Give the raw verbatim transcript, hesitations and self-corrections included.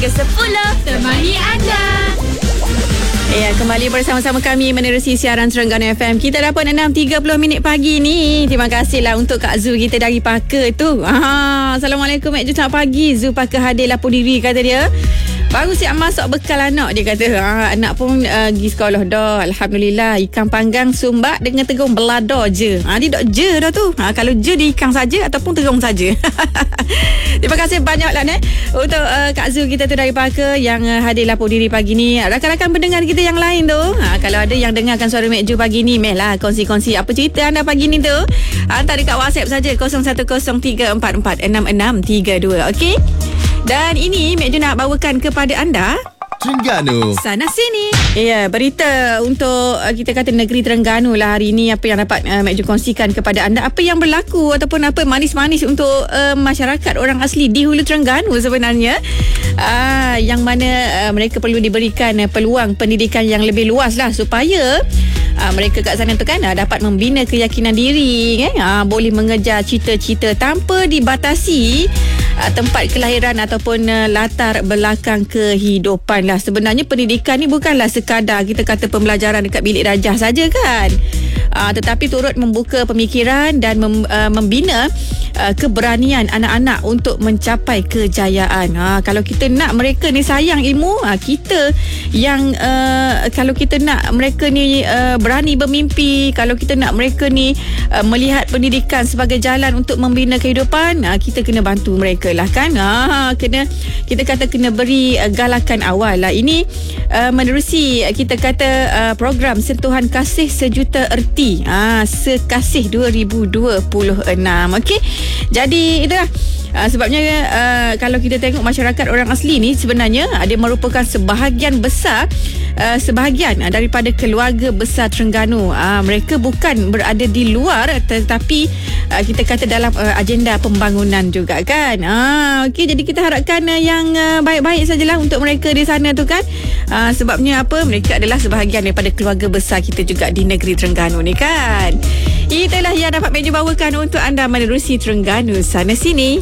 hingga sepuluh. Temani anda. Ya, kembali bersama-sama kami menerusi siaran Terengganu F M. Kita dah pun enam tiga puluh minit pagi ni. Terima kasihlah untuk Kak Zu kita dari Parker tu. Ah, Assalamualaikum, Mek Ju, selamat pagi. Zu Parker hadir lapor diri, kata dia. Baru siap masuk bekal anak, dia kata. Ha, anak pun uh, pergi sekolah dah. Alhamdulillah. Ikan panggang sumbak dengan tegong belada je. Ha, dia dok je dah tu. Ha, kalau je dia ikan saja ataupun tegong saja. Terima kasih banyaklah eh, untuk uh, Kak Zu kita tu dari Parker yang uh, hadir lapor diri pagi ni. Rakan-rakan pendengar kita yang lain tu. Ha, kalau ada yang dengarkan suara Mek Ju pagi ni, meh lah kongsi-kongsi apa cerita anda pagi ni tu. Hantar dekat WhatsApp saja kosong satu kosong tiga empat empat enam enam tiga dua. Okey? Dan ini Mek Ju nak bawakan kepada anda Terengganu sana sini. Ya, berita untuk uh, kita kata negeri Terengganu lah hari ini. Apa yang dapat uh, Mek Ju kongsikan kepada anda, apa yang berlaku ataupun apa manis-manis untuk uh, masyarakat orang asli di Hulu Terengganu sebenarnya. Uh, yang mana uh, mereka perlu diberikan uh, peluang pendidikan yang lebih luas lah supaya Uh, mereka kat sana tu kan uh, dapat membina keyakinan diri kan? Uh, boleh mengejar cita-cita tanpa dibatasi uh, tempat kelahiran ataupun uh, latar belakang kehidupan lah. Sebenarnya pendidikan ni bukanlah sekadar kita kata pembelajaran dekat bilik rajah saja kan, uh, tetapi turut membuka pemikiran dan mem, uh, membina uh, keberanian anak-anak untuk mencapai kejayaan. Uh, kalau kita nak mereka ni sayang ilmu, uh, kita yang uh, kalau kita nak mereka ni uh, berani bermimpi, kalau kita nak mereka ni uh, melihat pendidikan sebagai jalan untuk membina kehidupan, uh, kita kena bantu mereka lah kan. Uh, kena kita kata kena beri uh, galakan awal lah. Ini uh, menerusi uh, kita kata uh, program Sentuhan Kasih Sejuta Erti, uh, Sekasih dua ribu dua puluh enam. Okey. Jadi itulah Uh, sebabnya uh, kalau kita tengok masyarakat orang asli ni sebenarnya uh, dia merupakan sebahagian besar uh, sebahagian uh, daripada keluarga besar Terengganu. Uh, mereka bukan berada di luar tetapi uh, kita kata dalam uh, agenda pembangunan juga kan. Uh, Okey, jadi kita harapkan uh, yang uh, baik-baik sajalah untuk mereka di sana tu kan. Uh, sebabnya apa? Mereka adalah sebahagian daripada keluarga besar kita juga di negeri Terengganu ni kan. Itulah yang dapat Mek Ju bawakan untuk anda menerusi Terengganu sana sini.